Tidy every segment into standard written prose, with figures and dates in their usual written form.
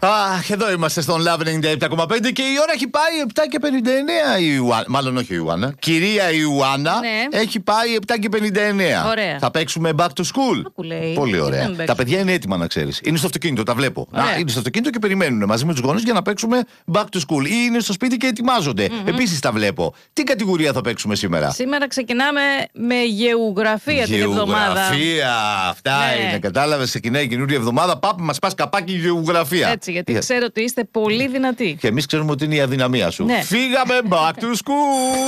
Αχ, εδώ είμαστε στον Love 97,5 και η ώρα έχει πάει 7:59. Μάλλον όχι η Ιουάννα. Κυρία Ιουάννα, ναι, έχει πάει 7:59. Ωραία. Θα παίξουμε back to school. Πολύ ωραία. Τα παιδιά είναι έτοιμα, να ξέρεις. Είναι στο αυτοκίνητο, τα βλέπω. Είναι στο αυτοκίνητο και περιμένουν μαζί με τους γονείς για να παίξουμε back to school. Ή είναι στο σπίτι και ετοιμάζονται. Επίσης τα βλέπω. Τι κατηγορία θα παίξουμε σήμερα? Σήμερα ξεκινάμε με γεωγραφία την εβδομάδα. Γεωγραφία. Αυτά είναι. Κατάλαβες, ξεκινάει η καινούργια εβδομάδα. Πάμε, μας πας καπάκι γεωγραφία. Έτσι, γιατί ξέρω ότι είστε πολύ δυνατοί. Και εμείς ξέρουμε ότι είναι η αδυναμία σου. Ναι. Φύγαμε back to school.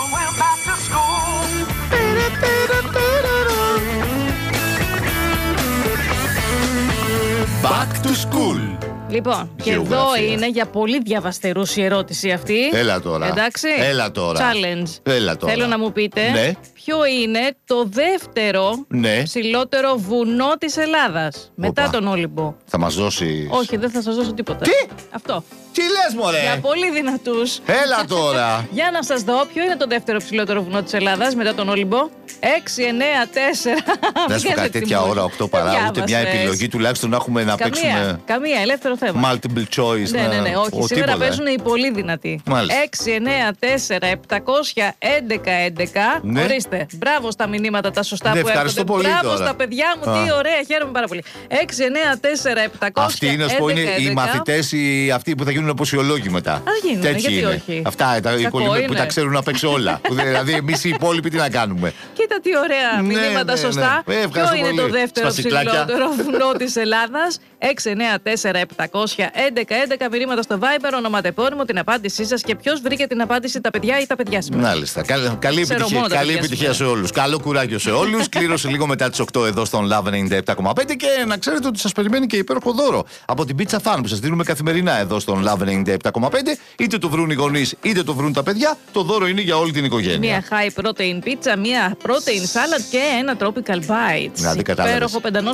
Back to school. Λοιπόν, και εδώ είναι για πολύ διαβαστερούς η ερώτηση αυτή. Έλα τώρα. Εντάξει. Έλα τώρα. Challenge. Έλα τώρα. Θέλω να μου πείτε, ναι, ποιο είναι το δεύτερο ψηλότερο βουνό της Ελλάδας μετά τον Όλυμπο. Θα μας δώσει? Όχι, δεν θα σας δώσω τίποτα. Τι? Αυτό. Τι λες, μωρέ? Για πολύ δυνατούς. Έλα τώρα. Για να σας δω ποιο είναι το δεύτερο ψηλότερο βουνό της Ελλάδας μετά τον Όλυμπο. 6, 9, 4. Δεν σου κάτι τέτοια ώρα, 8 παρά, ούτε μια επιλογή τουλάχιστον να έχουμε να παίξουμε. Καμία, ελεύθερο θέμα. Multiple choice. Ναι, όχι. Σήμερα παίζουν οι πολύ δυνατοί. 6, 9, 4, 700, 11, 11. Ναι. Ορίστε. Μπράβο στα μηνύματα τα σωστά που έρχονται. Μπράβο στα παιδιά μου, τι ωραία, χαίρομαι πάρα πολύ. 6, 9, 4, 700. Αυτοί είναι, είναι οι μαθητές, αυτοί που θα γίνουν αποσιολόγοι μετά. Α γίνουν, γιατί όχι. Αυτά οι υπόλοιποι που τα ξέρουν να παίξουν όλα. Δηλαδή, εμείς οι υπόλοιποι τι να κάνουμε. Κοίτα τι ωραία μηνύματα σωστά. Ποιο είναι το δεύτερο ψηλότερο βουνό της Ελλάδας? 6, 9, 4, 700, 11, 11 μηνύματα στο Viber, ονοματεπώνυμο, την απάντησή σας και ποιος βρήκε την απάντηση, τα παιδιά ή τα παιδιά σήμερα. Μάλιστα. Καλή επιτυχία σε όλους. Καλό κουράγιο σε όλους. Κλήρωση λίγο μετά τις 8 εδώ στον Love 97,5 και να ξέρετε ότι σας περιμένει και υπέροχο δώρο από την Pizza Fan που σας δίνουμε καθημερινά εδώ στον Love 97,5. Είτε το βρουν οι γονείς είτε το βρουν τα παιδιά. Το δώρο είναι για όλη την οικογένεια. Μία high protein pizza, μία protein salad και ένα tropical bites. Δηλαδή κατάλαβες.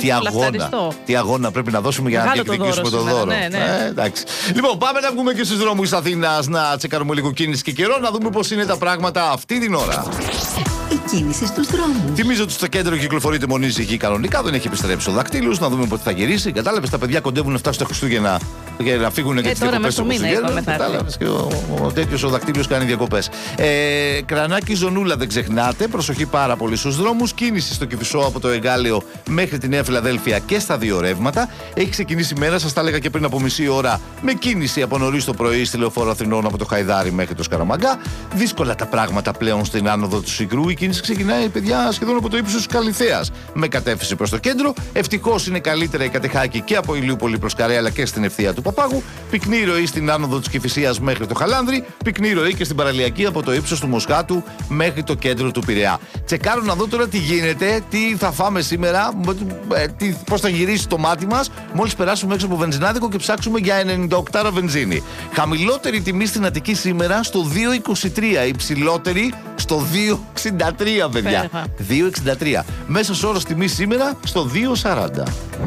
Τι αγώνα πρέπει να δώσουμε για να διεκδικήσουμε το δώρο. Εντάξει. Λοιπόν, πάμε να βγούμε και στους δρόμους της Αθήνας να τσεκάρουμε λίγο κίνηση και καιρό, να δούμε πώς είναι τα πράγματα αυτή την ώρα. Η κίνηση στους δρόμους. Θυμίζω ότι στο κέντρο κυκλοφορείται μονή ζυγή κανονικά, δεν έχει επιστρέψει ο δακτύλους. Να δούμε πότε θα γυρίσει. Κατάλαβες, τα παιδιά κοντεύουν να φτάσουν στα Χριστούγεννα για να φύγουν για τις διακοπές του Χριστούγεννα. Κατάλαβες, και ο τέτοιος ο δακτύλιος κάνει διακοπές. Κρανάκι Ζωνούλα δεν ξεχνάτε. Προσοχή πάρα πολύ στους δρόμους. Κίνηση στο Κηφισό από το Εγκάλεο μέχρι τη Νέα Φιλαδέλφια και στα δύο ρεύματα. Έχει ξεκινήσει η μέρα, σας τα έλεγα και πριν από μισή ώρα, με κίνηση από νωρίς το πρωί στη Λεωφόρο Αθηνών από το Χαϊδάρι μέχρι το Σκαραμαγκά. Δύσκολα τα πράγματα πλέον στην άνοδο του Συγκρού. Η κίνηση ξεκινάει, παιδιά, σχεδόν από το ύψος της Καλιθέας με κατεύθυνση προς το κέντρο. Ευτυχώς είναι καλύτερα η Κατεχάκη και από Ηλιούπολη προς Καρέα αλλά και στην ευθεία του Παπάγου. Πυκνή ροή στην άνοδο της Κηφισίας μέχρι το Χαλάνδρι. Πυκνή ροή και στην παραλιακή από το ύψος του Μοσχάτου μέχρι το κέντρο του Πειραιά. Τσεκάρω να δω τώρα τι γίνεται, τι θα φάμε σήμερα, πώς θα γυρίσει το μάτι μας μόλις περάσουμε έξω από βενζινάδικο και ψάξουμε για 98 βενζίνη. Χαμηλότερη τιμή στην Αττική σήμερα στο 2,23. Υψηλότερη στο 2,63, παιδιά. 2,63. Μέσος όρος τιμή σήμερα στο 2,40.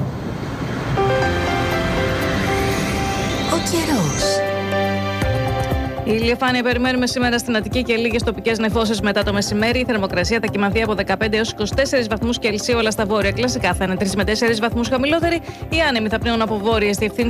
Ο καιρός. Η ηλιοφάνεια περιμένουμε σήμερα στην Αττική και λίγες τοπικές νεφώσεις μετά το μεσημέρι. Η θερμοκρασία θα κυμανθεί από 15 έως 24 βαθμούς Κελσίου όλα στα βόρεια. Κλασικά θα είναι 3 με 4 βαθμούς χαμηλότερη. Οι άνεμοι θα πνέουν από βόρειες διευθύνσεις